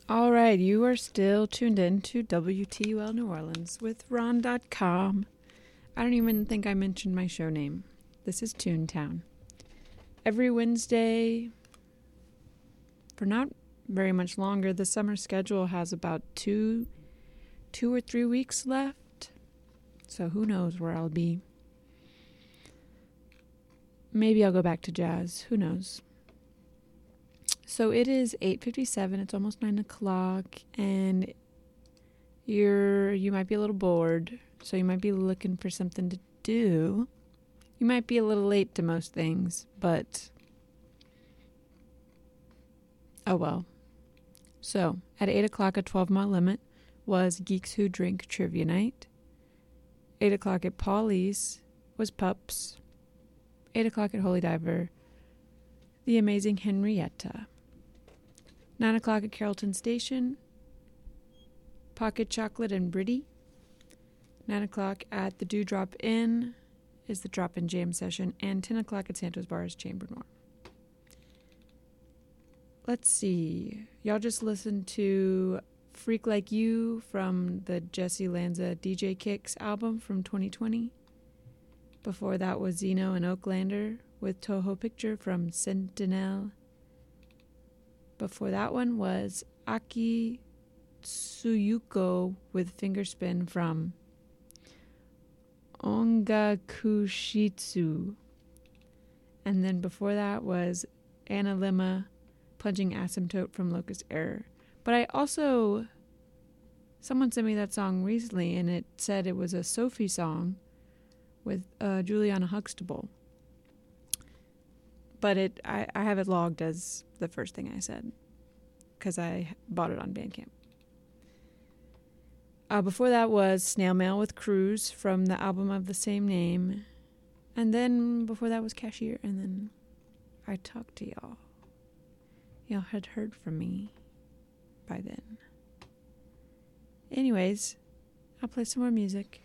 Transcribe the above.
All right, you are still tuned in to WTUL New Orleans with Ron.com. I don't even think I mentioned my show name. This is Toontown. Every Wednesday, for not very much longer, the summer schedule has about two or 3 weeks left. So who knows where I'll be. Maybe I'll go back to jazz. Who knows? So it is 8:57. It's almost 9 o'clock, and you might be a little bored, so you might be looking for something to do. You might be a little late to most things, but oh well. So at 8 o'clock at 12 Mile Limit was Geeks Who Drink Trivia Night. 8 o'clock at Paulie's was Pups. 8 o'clock at Holy Diver, The Amazing Henrietta. 9 o'clock at Carrollton Station, Pocket Chocolate and Britty. 9 o'clock at the Dewdrop Inn is the Drop-In Jam Session, and 10 o'clock at Santos Bar is Chamber Noir. Let's see. Y'all just listened to Freak Like You from the Jesse Lanza DJ Kicks album from 2020. Before that was Zeno and Oaklander with Toho Picture from Sentinel. Before that one was Aki Tsuyuko with Fingerspin from Ongakushitsu. And then before that was Anna Lima, Plunging Asymptote from Locust Error. But someone sent me that song recently, and it said it was a Sophie song with Juliana Huxtable. But I have it logged as the first thing I said, because I bought it on Bandcamp. Before that was Snail Mail with Cruise from the album of the same name. And then before that was Cashier, and then I talked to y'all. Y'all had heard from me by then. Anyways, I'll play some more music.